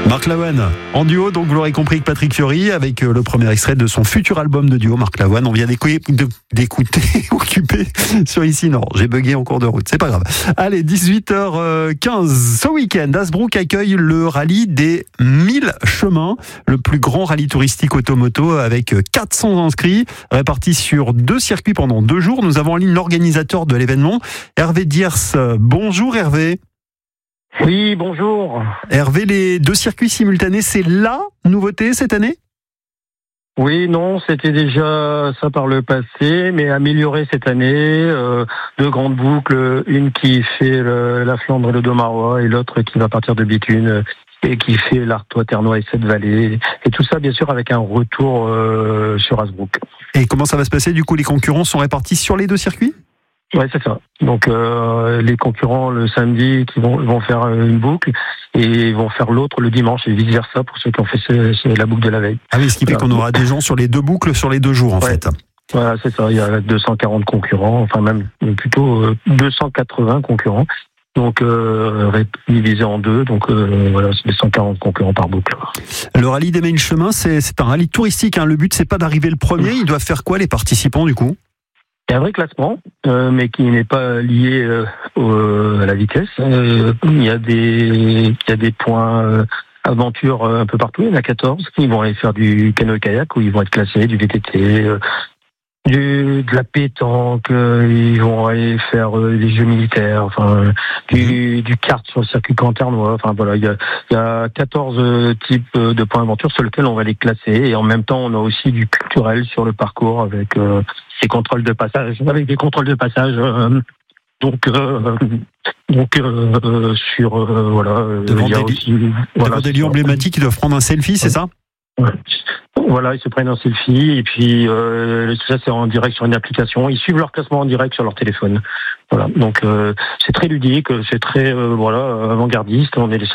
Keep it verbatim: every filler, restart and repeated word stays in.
Marc Lavoine, en duo, donc vous l'aurez compris, avec Patrick Fiori, avec le premier extrait de son futur album de duo, Marc Lavoine. On vient d'écouter, d'écouter Occupé sur Ici Nord. J'ai bugué en cours de route, c'est pas grave. Allez, dix-huit heures quinze, ce week-end, Hasbrook accueille le rallye des mille chemins, le plus grand rallye touristique automoto avec quatre cents inscrits, répartis sur deux circuits pendant deux jours. Nous avons en ligne l'organisateur de l'événement, Hervé Diers. Bonjour Hervé. Oui, bonjour. Hervé, les deux circuits simultanés, c'est la nouveauté cette année ? Oui, non, c'était déjà ça par le passé, mais amélioré cette année. Euh, deux grandes boucles, une qui fait le, la Flandre et le Domarois, et l'autre qui va partir de Béthune et qui fait l'Artois, Ternois et Cette-Vallée. Et tout ça, bien sûr, avec un retour euh, sur Hasbrook. Et comment ça va se passer ? Du coup, les concurrents sont répartis sur les deux circuits ? Ouais, c'est ça. Donc euh, les concurrents le samedi qui vont vont faire une boucle et vont faire l'autre le dimanche et vice versa pour ceux qui ont fait ce, ce, la boucle de la veille. Ah oui, ce qui fait voilà. qu'on aura des gens sur les deux boucles sur les deux jours en ouais. fait. Voilà, c'est ça. Il y a deux cent quarante concurrents, enfin même plutôt euh, deux cent quatre-vingts concurrents. Donc euh, divisé en deux, donc euh, voilà, c'est cent quarante concurrents par boucle. Le rallye des mille chemins, c'est c'est un rallye touristique. Hein. Le but c'est pas d'arriver le premier. Ils doivent faire quoi les participants du coup ? Il y a un vrai classement, euh, mais qui n'est pas lié euh, au, à la vitesse. Euh, il y a des, il y a des points euh, aventure euh, un peu partout. Il y en a quatorze qui vont aller faire du canoë-kayak où ils vont être classés, du V T T, euh, du, de la pétanque. Euh, ils vont aller faire euh, des jeux militaires, enfin euh, du, du kart sur le circuit canternois. Enfin voilà, il y a, il y a quatorze types de points aventure sur lesquels on va les classer. Et en même temps, on a aussi du culturel sur le parcours avec euh, des contrôles de passage, avec des contrôles de passage. Euh, donc, euh, donc euh, sur euh, voilà, devant il y a des, aussi voilà, voilà, des lieux emblématiques, ils doivent prendre un selfie, c'est ça ? Ouais. Voilà, ils se prennent un selfie et puis euh, tout ça c'est en direct sur une application. Ils suivent leur classement en direct sur leur téléphone. Voilà, donc euh, c'est très ludique, c'est très euh, voilà avant-gardiste. On est les